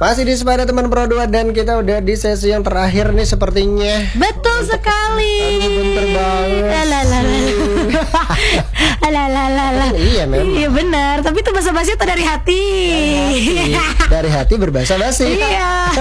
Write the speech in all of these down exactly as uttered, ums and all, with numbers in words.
Masih di Sepeda Teman Pro dua dan kita udah di sesi yang terakhir nih sepertinya. Betul sekali. Aduh, bentar banget. Alalala. Iya memang. Iya benar, tapi itu basa-basi itu dari hati. Dari hati, dari hati berbahasa basi. Iya.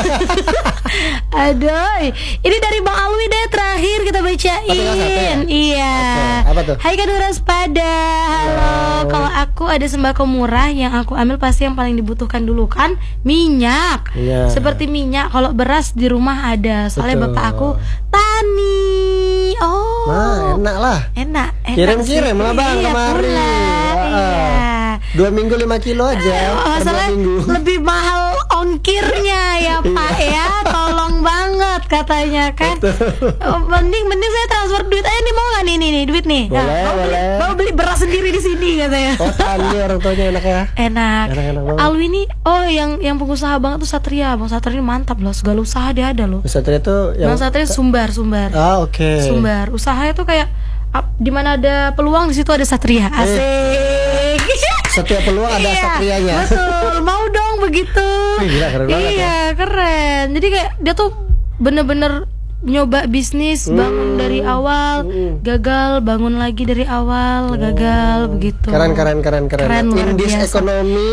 Aduh, ini dari Bang Alwi deh terakhir kita bacain. Oh, tinggal satu ya? Iya. Oke, apa tuh? Hai Kadura Sepada. Halo. Kalau aku ada sembako murah yang aku ambil pasti yang paling dibutuhkan dulu kan minyak. Iya. Seperti minyak, kalau beras di rumah ada. Soalnya Betul. bapak aku tani. Oh. Nah, enak lah. Enak, enak Kirim-kirim sih. lah Bang Iya, kemari. pula. Iya. Dua minggu lima kilo aja. Eh, per dua masalah minggu. lebih mahal ongkirnya ya Pak ya. Tolong banget katanya kan. Oh, mending mending saya transfer duit aja nih, mau nggak nih nih nih duit nih. Boleh, mau beli, boleh. mau beli beras sendiri di sini katanya. Oh, tani orang tuanya enak ya. Enak. Enak-enak banget. Alwi ini oh yang yang pengusaha banget tuh Satria. Bang Satria ini mantap loh, segala usaha dia ada loh. Satria itu yang Bang Satria sumbar sumbar. Ah, oke. Sumbar. Usahanya tuh kayak ap- di mana ada peluang di situ ada Satria. Asik. Setiap peluang ada Iya, Satrianya. betul, mau dong begitu. Wih, gila, keren banget Iya, keren. Jadi kayak dia tuh bener-bener nyoba bisnis, bangun dari awal, gagal, bangun lagi dari awal, gagal, begitu. Keren keren keren keren. Keren, luar Indis biasa. ekonomi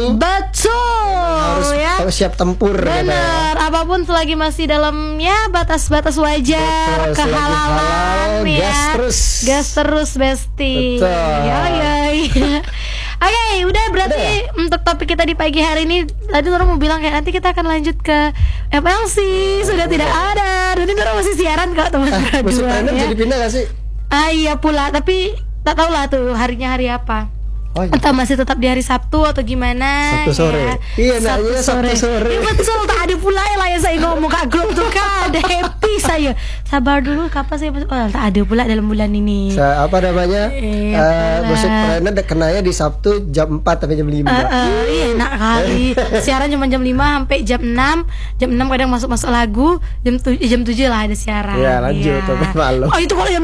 Betul harus ya. siap tempur gitu ya. Benar, apapun selagi masih dalam ya batas-batas wajar, Betul, selagi kehalalan halal, ya. gas terus. Gas terus, Besti. Betul. Ya, ya, ya. Oke, udah berarti Udah ya? untuk topik kita di pagi hari ini tadi Nurul mau bilang kayak nanti kita akan lanjut ke F L C, sudah tidak ada. Nanti Nurul masih siaran kok teman Ah, berdua musik trainer ya. jadi pindah gak sih? Ah iya pula, tapi tak tahu lah tuh harinya hari apa. Oh, iya. Atau masih tetap di hari Sabtu atau gimana? Sabtu sore. Ya. Iya, naknya Sabtu sore. Ya, betul, tak ada pula ya lah yang saya ngomong kak grup tuh kan, ada happy saya. Sabar dulu, kapan saya masuk? Oh, tak ada pula dalam bulan ini. Sa- apa namanya? Iya, Eh, pula. musik trainer kenanya di Sabtu jam empat sampai jam lima. Uh, uh, iya enak kali. Siaran cuma jam lima sampai jam enam. Jam enam kadang masuk-masuk lagu. Jam tujuh, jam tujuh lah ada siaran. Iya, lanjut Iya. sampai malam. Oh itu kalau jam